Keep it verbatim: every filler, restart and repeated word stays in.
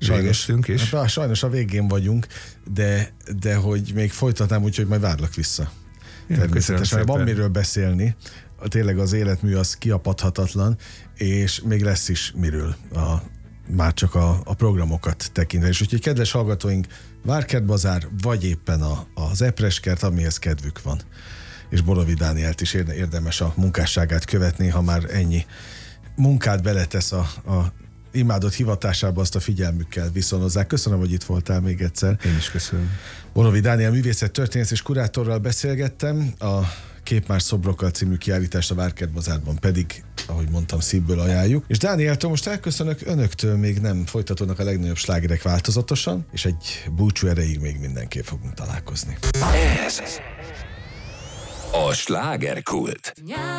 Sajnos, is. Hát, sajnos a végén vagyunk, de, de hogy még folytatnám, úgyhogy majd várlak vissza. Ja, természetesen van miről beszélni, tényleg az életmű az kiapadhatatlan, és még lesz is miről a, már csak a, a programokat tekintve. És úgyhogy kedves hallgatóink, Várkert Bazár, vagy éppen a, az Epreskert, amihez kedvük van. És Borovi Dánielt is érdemes a munkásságát követni, ha már ennyi munkát beletesz a, a imádott hivatásába, azt a figyelmükkel viszonozzák. Köszönöm, hogy itt voltál még egyszer. Én is köszönöm. Borovi Dániel művészettörténész és kurátorral beszélgettem. A Képmás szobrokkal című kiállítást a Várkert Bazárban pedig, ahogy mondtam, szívből ajánljuk. És Dánieltől most elköszönök, önöktől még nem folytatódnak a legnagyobb slágerek változatosan, és egy búcsú erejéig még mindenképp fogunk találkozni. Ez a slágerkult.